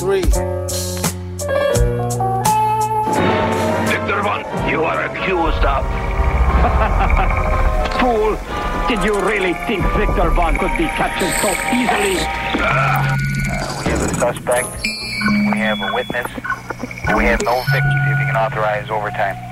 3. Victor Von, you are accused of... Fool! Did you really think Victor Von could be captured so easily? We have a suspect, we have a witness, we have no victims if you can authorize overtime.